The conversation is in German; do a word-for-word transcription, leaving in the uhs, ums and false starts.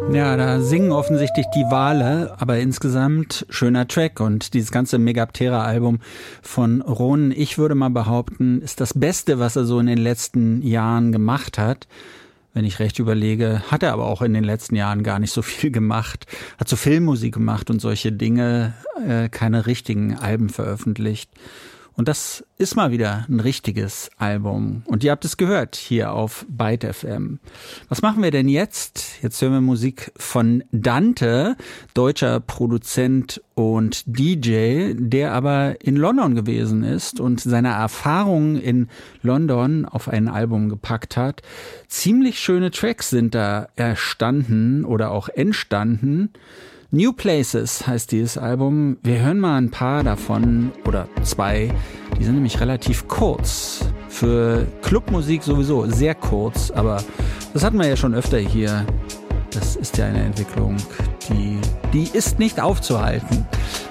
Ja, da singen offensichtlich die Wale, aber insgesamt schöner Track. Und dieses ganze Megaptera-Album von Ronen, ich würde mal behaupten, ist das Beste, was er so in den letzten Jahren gemacht hat. Wenn ich recht überlege, hat er aber auch in den letzten Jahren gar nicht so viel gemacht. Hat so Filmmusik gemacht und solche Dinge, äh, keine richtigen Alben veröffentlicht. Und das ist mal wieder ein richtiges Album. Und ihr habt es gehört hier auf Byte F M. Was machen wir denn jetzt? Jetzt hören wir Musik von Dante, deutscher Produzent und D J, der aber in London gewesen ist und seine Erfahrungen in London auf ein Album gepackt hat. Ziemlich schöne Tracks sind da erstanden oder auch entstanden. New Places heißt dieses Album. Wir hören mal ein paar davon oder zwei. Die sind nämlich relativ kurz. Für Clubmusik sowieso sehr kurz, aber das hatten wir ja schon öfter hier. Das ist ja eine Entwicklung, die, die ist nicht aufzuhalten.